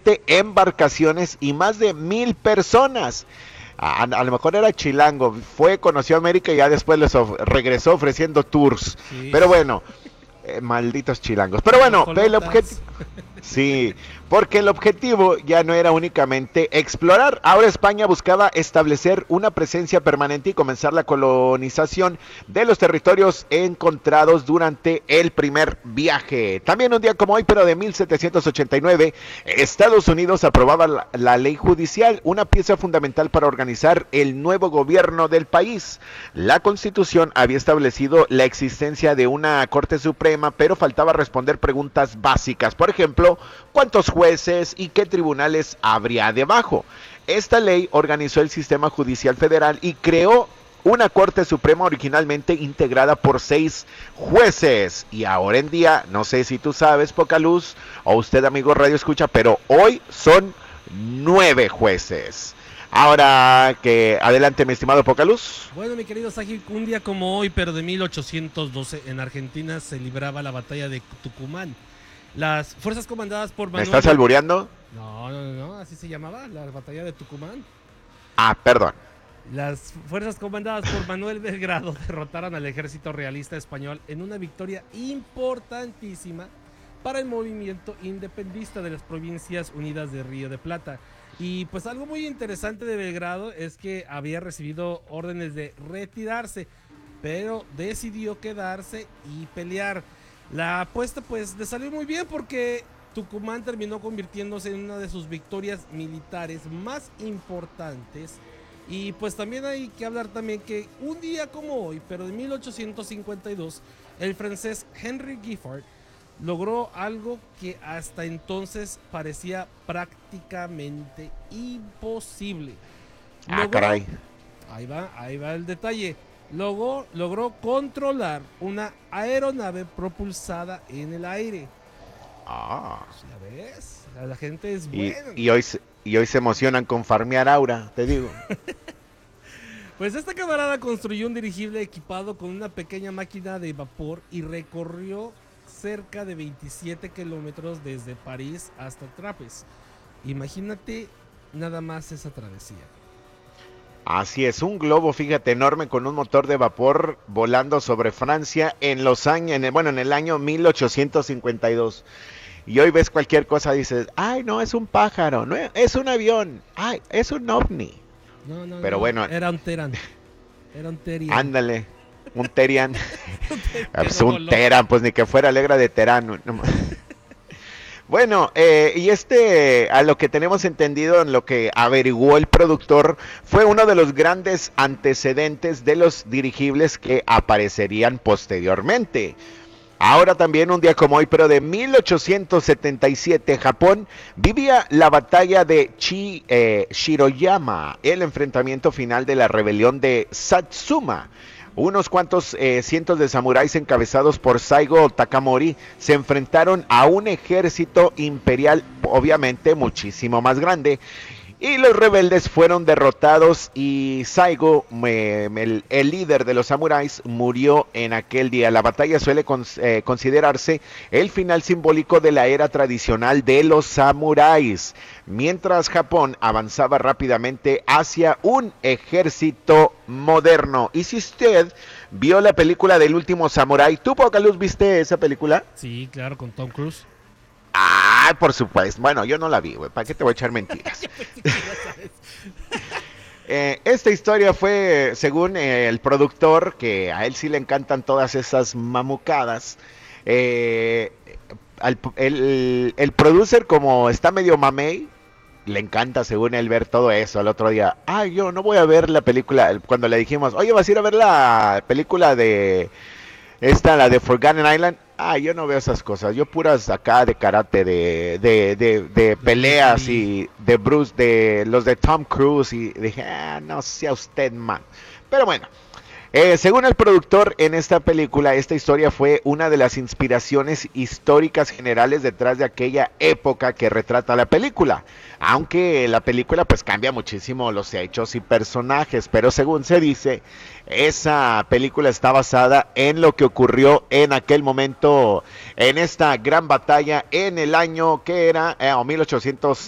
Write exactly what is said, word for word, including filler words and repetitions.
veinte embarcaciones y más de mil personas. A, a lo mejor era chilango, fue, conoció América y ya después les of- regresó ofreciendo tours. Sí. Pero bueno, eh, malditos chilangos. Pero bueno, el objetivo... Guajolotas. Sí, porque el objetivo ya no era únicamente explorar. Ahora España buscaba establecer una presencia permanente y comenzar la colonización de los territorios encontrados durante el primer viaje. También un día como hoy, pero de mil setecientos ochenta y nueve, Estados Unidos aprobaba la, la ley judicial, una pieza fundamental para organizar el nuevo gobierno del país. La Constitución había establecido la existencia de una Corte Suprema, pero faltaba responder preguntas básicas. Por ejemplo, ¿cuántos jueces y qué tribunales habría debajo? Esta ley organizó el sistema judicial federal y creó una Corte Suprema originalmente integrada por seis jueces. Y ahora en día, no sé si tú sabes, poca luz, o usted, amigo Radio Escucha, pero hoy son nueve jueces. Ahora que adelante, mi estimado Pocaluz. Bueno, mi querido Saji, un día como hoy, pero de mil ochocientos doce, en Argentina se libraba la batalla de Tucumán. Las fuerzas comandadas por ¿Me Manuel... estás albureando? No, no, no, no, así se llamaba, la batalla de Tucumán. Ah, perdón. Las fuerzas comandadas por Manuel Belgrado derrotaron al ejército realista español en una victoria importantísima para el movimiento independentista de las Provincias Unidas de Río de Plata. Y pues algo muy interesante de Belgrado es que había recibido órdenes de retirarse, pero decidió quedarse y pelear. La apuesta pues le salió muy bien porque Tucumán terminó convirtiéndose en una de sus victorias militares más importantes. Y pues también hay que hablar también que un día como hoy, pero de mil ochocientos cincuenta y dos, el francés Henry Giffard logró algo que hasta entonces parecía prácticamente imposible. Ah, Logró, caray. ahí va, ahí va el detalle. Logró, logró controlar una aeronave propulsada en el aire. Ah. ¿Ya ves? La gente es Y, buena. y, hoy, se- y hoy se emocionan con farmear aura, te digo. Pues esta camarada construyó un dirigible equipado con una pequeña máquina de vapor y recorrió cerca de veintisiete kilómetros desde París hasta Trapez. Imagínate nada más esa travesía. Así es, un globo, fíjate, enorme con un motor de vapor volando sobre Francia en los años, en el- bueno, en el año mil ochocientos cincuenta y dos. Y hoy ves cualquier cosa, dices, ay, no, es un pájaro, no, es un avión, ay, es un ovni. No, no, Pero no, bueno, era un Teran. Era un Terian. ándale, un Terian. Ah, pues Pero un voló. Teran, pues ni que fuera Alegra de Terán. no- no. Bueno, eh, y este, a lo que tenemos entendido, en lo que averiguó el productor, fue uno de los grandes antecedentes de los dirigibles que aparecerían posteriormente. Ahora también un día como hoy, pero de mil ochocientos setenta y siete, Japón vivía la batalla de Chi, eh, Shiroyama, el enfrentamiento final de la rebelión de Satsuma. Unos cuantos eh, cientos de samuráis encabezados por Saigo Takamori se enfrentaron a un ejército imperial, obviamente muchísimo más grande. Y los rebeldes fueron derrotados y Saigo, eh, el, el líder de los samuráis, murió en aquel día. La batalla suele cons eh, considerarse el final simbólico de la era tradicional de los samuráis, mientras Japón avanzaba rápidamente hacia un ejército moderno. Y si usted vio la película del último samurái, ¿tú, Pocaluz, viste esa película? Sí, claro, con Tom Cruise. Ah, por supuesto. Bueno, yo no la vi, güey. ¿Para qué te voy a echar mentiras? eh, esta historia fue, según eh, el productor, que a él sí le encantan todas esas mamucadas. Eh, al, el, el producer, como está medio mamey, le encanta, según él, ver todo eso. El otro día, ay, yo no voy a ver la película. Cuando le dijimos, oye, ¿vas a ir a ver la película de esta, la de Forgotten Island? Ah, yo no veo esas cosas. Yo puras acá de karate, de, de, de, de peleas y de Bruce, de los de Tom Cruise. Y dije, ah, no sea usted, man. Pero bueno. Eh, según el productor, en esta película, esta historia fue una de las inspiraciones históricas generales detrás de aquella época que retrata la película. Aunque la película pues cambia muchísimo los hechos y personajes, pero según se dice, esa película está basada en lo que ocurrió en aquel momento, en esta gran batalla en el año que era, eh, mil ochocientos